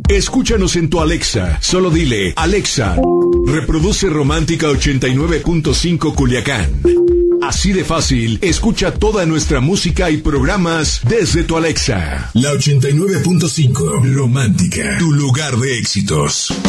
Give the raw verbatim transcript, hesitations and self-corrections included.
Escúchanos en tu Alexa. Solo dile, Alexa, reproduce Romántica ochenta y nueve punto cinco Culiacán. Así de fácil, escucha toda nuestra música y programas desde tu Alexa. La ochenta y nueve punto cinco, Romántica, tu lugar de éxitos.